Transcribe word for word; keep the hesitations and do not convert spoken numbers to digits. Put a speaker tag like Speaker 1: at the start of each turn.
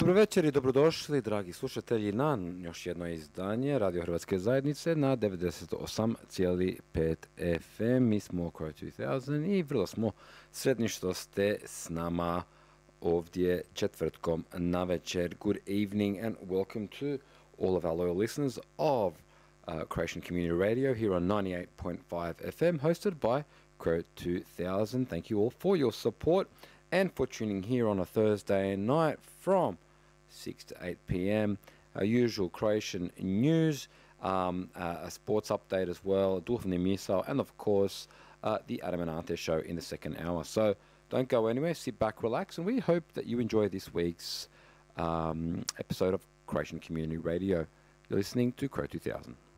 Speaker 1: Dobro večer i dobrodošli, dragi slušatelji, na još jedno izdanje Radio Hrvatske zajednice na devedeset osam zarez pet F M. Mi smo Crow two thousand i vrlo smo sretni što ste s nama ovdje četvrtkom na večer. Good evening and welcome to all of our loyal listeners of uh, Croatian Community Radio here on ninety-eight point five F M, hosted by Crow two thousand. Thank you all for your support and for tuning here on a Thursday night from six to eight P M. Our usual Croatian news, um, uh, a sports update as well, Dulfni Misao, and of course uh, the Adam and Ante show in the second hour. So don't go anywhere, sit back, relax, and we hope that you enjoy this week's um, episode of Croatian Community Radio. You're listening to Crow two thousand.